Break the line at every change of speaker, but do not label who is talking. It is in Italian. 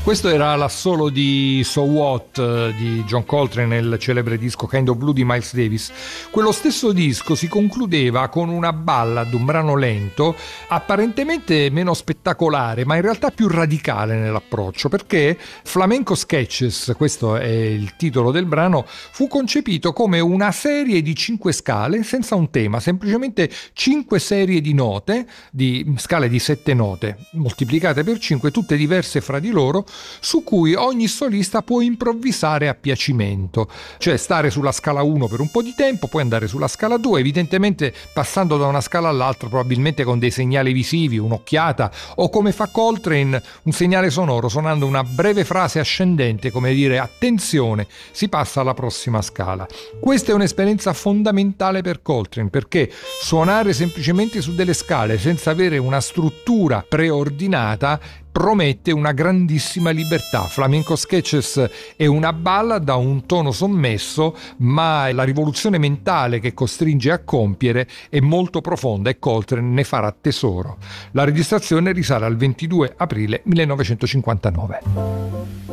Questo era l'assolo di So What di John Coltrane nel celebre disco Kind of Blue di Miles Davis. Quello stesso disco si concludeva con una ballad, un brano lento, apparentemente meno spettacolare, ma in realtà più radicale nell'approccio, perché Flamenco Sketches, questo è il titolo del brano, fu concepito come una serie di 5 scale senza un tema, semplicemente 5 serie di note, di scale di 7 note, moltiplicate per 5, tutte diverse fra di loro, su cui ogni solista può improvvisare a piacimento, cioè stare sulla scala 1 per un po' di tempo, poi andare sulla scala 2, evidentemente passando da una scala all'altra, probabilmente con dei segnali visivi, un'occhiata, o come fa Coltrane, un segnale sonoro, suonando una breve frase ascendente, come dire attenzione, si passa alla prossima scala. Questa è un'esperienza fondamentale per Coltrane, perché suonare semplicemente su delle scale senza avere una struttura preordinata promette una grandissima libertà. Flamenco Sketches è una ballad da un tono sommesso, ma la rivoluzione mentale che costringe a compiere è molto profonda e Coltrane ne farà tesoro. La registrazione risale al 22 aprile 1959.